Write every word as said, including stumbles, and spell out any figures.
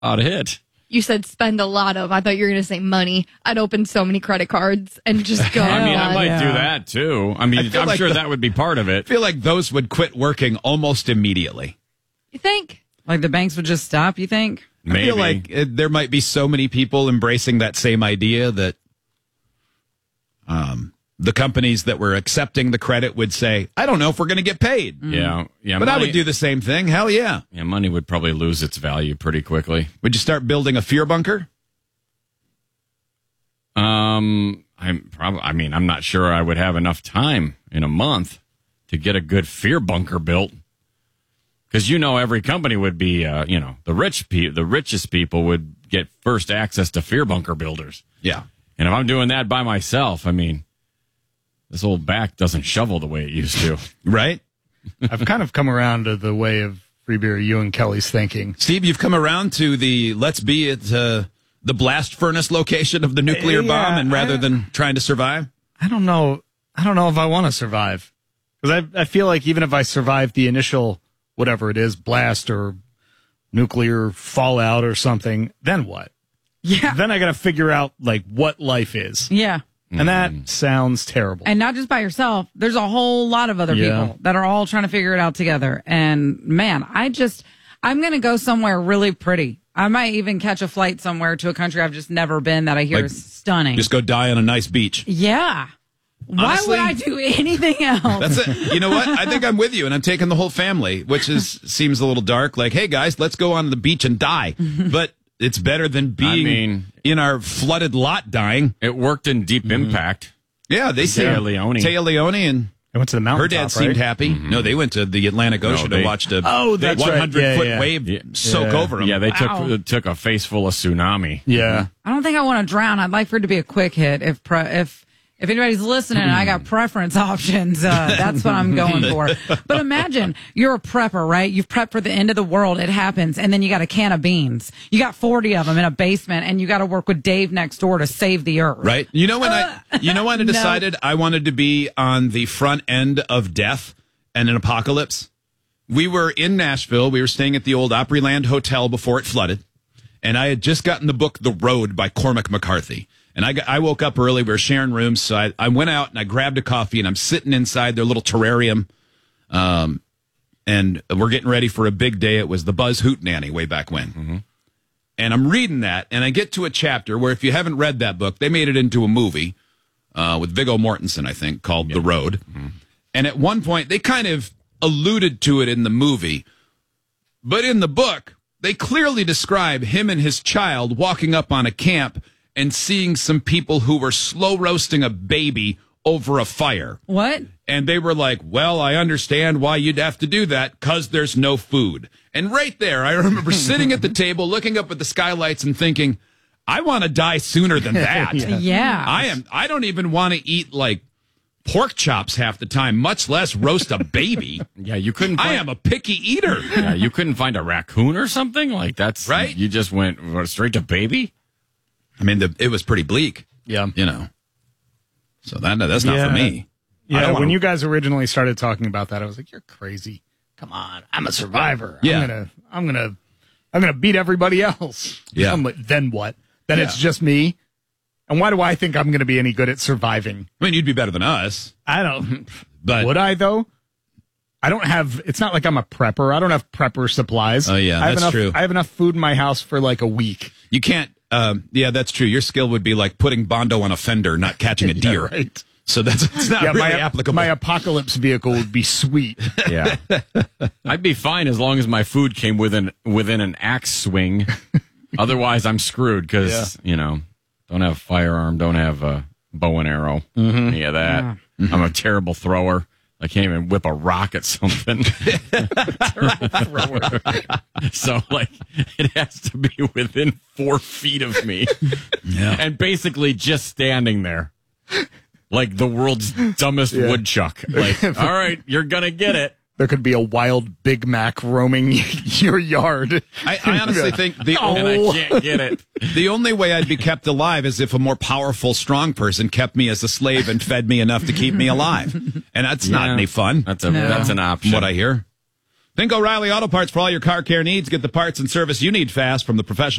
Odd hit. You said spend a lot of. I thought you were going to say money. I'd open so many credit cards and just go. I mean, I might yeah. do that too. I mean, I feel I'm like sure the- that would be part of I it. feel like those would quit working almost immediately. You think? Like the banks would just stop, you think? Maybe. I feel like uh, there might be so many people embracing that same idea that um, the companies that were accepting the credit would say, I don't know if we're going to get paid. yeah, yeah. But I money- would do the same thing. Hell yeah. Yeah, money would probably lose its value pretty quickly. Would you start building a fear bunker? Um, I'm probably. I mean, I'm not sure I would have enough time in a month to get a good fear bunker built. Because you know, every company would be, uh, you know, the rich pe- the richest people would get first access to fear bunker builders. Yeah. And if I'm doing that by myself, I mean, this old back doesn't shovel the way it used to. Right? I've kind of come around to the way of Free Beer, you and Kelly's thinking. Steve, you've come around to the let's be at uh, the blast furnace location of the nuclear Yeah, bomb, and rather I- than trying to survive. I don't know. I don't know if I want to survive. Because I, I feel like even if I survive the initial, whatever it is, blast or nuclear fallout or something, then what? Yeah. Then I got to figure out, like, what life is. Yeah. And that sounds terrible. And not just by yourself. There's a whole lot of other Yeah. people that are all trying to figure it out together. And man, I just, I'm going to go somewhere really pretty. I might even catch a flight somewhere to a country I've just never been that I hear Like, is stunning. Just go die on a nice beach. Yeah. Why Honestly, would I do anything else? That's it. You know what? I think I'm with you, and I'm taking the whole family, which is seems a little dark. Like, hey guys, let's go on the beach and die. But it's better than being mean- in our flooded lot dying. It worked in Deep Impact. Yeah, they Taya seem Leone. Taya Leone and I went to the mountain her dad top, seemed right? happy. No, they went to the Atlantic Ocean they- and watched a Oh, that's right. one hundred Yeah, foot yeah. wave Yeah. soak Yeah. over them. Yeah, they Wow. took took a face full of tsunami. Yeah. I don't think I want to drown. I'd like for it to be a quick hit. If pre- if if anybody's listening, and I got preference options. Uh, that's what I'm going for. But imagine you're a prepper, right? You've prepped for the end of the world. It happens, and then you got a can of beans. You got forty of them in a basement, and you got to work with Dave next door to save the earth. Right. You know when I you know when I No. decided I wanted to be on the front end of death and an apocalypse? We were in Nashville. We were staying at the old Opryland Hotel before it flooded. And I had just gotten the book The Road by Cormac McCarthy. And I got, I woke up early. We were sharing rooms. So I, I went out and I grabbed a coffee and I'm sitting inside their little terrarium. Um, and we're getting ready for a big day. It was the Buzz Hootenanny way back when. Mm-hmm. And I'm reading that, and I get to a chapter where, if you haven't read that book, they made it into a movie uh, with Viggo Mortensen, I think, called The Road. Mm-hmm. And at one point, they kind of alluded to it in the movie. But in the book, they clearly describe him and his child walking up on a camp and seeing some people who were slow roasting a baby over a fire. What? And they were like, well, I understand why you'd have to do that, because there's no food. And right there, I remember sitting at the table, looking up at the skylights and thinking, I want to die sooner than that. Yeah. Yeah. I am. I don't even want to eat, like, pork chops half the time, much less roast a baby. Yeah, you couldn't. I Find, am a picky eater. Yeah, you couldn't find a raccoon or something like that's Right? You just went straight to baby. I mean, the, it was pretty bleak, Yeah. you know. So that that's not Yeah. for me. I Yeah, don't when wanna- you guys originally started talking about that, I was like, "You're crazy! Come on, I'm a survivor. Yeah. I'm gonna, I'm gonna, I'm gonna beat everybody else. Yeah. I'm like, then what? Then it's Yeah. just me. And why do I think I'm gonna be any good at surviving? I mean, you'd be better than us, I don't. but Would I though? I don't have. It's not like I'm a prepper. I don't have prepper supplies. Oh, yeah, I have that's enough, true. I have enough food in my house for like a week. you can't. Um, yeah, that's true. Your skill would be like putting Bondo on a fender, not catching a deer. Yeah, right. So that's it's not Yeah, really my applicable. my apocalypse vehicle would be sweet. Yeah, I'd be fine as long as my food came within within an axe swing. Otherwise, I'm screwed because you know, don't have a firearm, don't have a bow and arrow, any of that. I'm a terrible thrower. I can't even whip a rock at something. So, like, it has to be within four feet of me. Yeah. And basically just standing there. Like the world's dumbest Yeah. woodchuck. Like, all right, you're going to get it. There could be a wild Big Mac roaming your yard. I, I honestly think the And I only, can't get it. the only way I'd be kept alive is if a more powerful, strong person kept me as a slave and fed me enough to keep me alive. And that's not Yeah. any fun, That's a No. that's an from option. what I hear. Think O'Reilly Auto Parts for all your car care needs. Get the parts and service you need fast from the professional